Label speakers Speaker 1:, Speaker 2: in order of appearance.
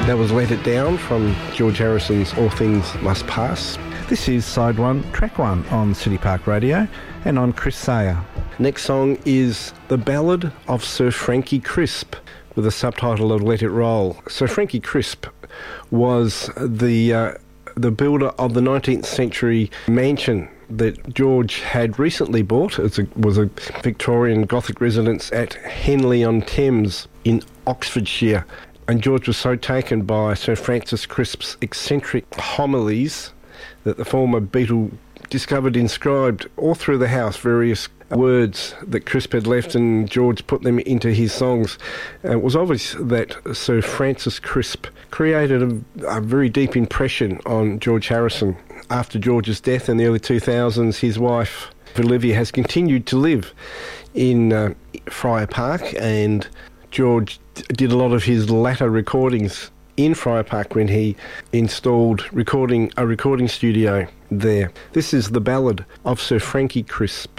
Speaker 1: That was Let It Down from George Harrison's All Things Must Pass.
Speaker 2: This is Side 1, Track 1 on City Park Radio and on Chris Sayer.
Speaker 1: Next song is The Ballad of Sir Frankie Crisp, with a subtitle of Let It Roll. Sir Frankie Crisp was the builder of the 19th century mansion that George had recently bought. It was a Victorian Gothic residence at Henley-on-Thames in Oxfordshire. And George was so taken by Sir Francis Crisp's eccentric homilies that the former Beatle discovered inscribed all through the house various words that Crisp had left, and George put them into his songs. It was obvious that Sir Francis Crisp created a very deep impression on George Harrison. After George's death in the early 2000s, his wife Olivia has continued to live in Friar Park, and George did a lot of his latter recordings in Friar Park when he installed a recording studio there. This is The Ballad of Sir Frankie Crisp.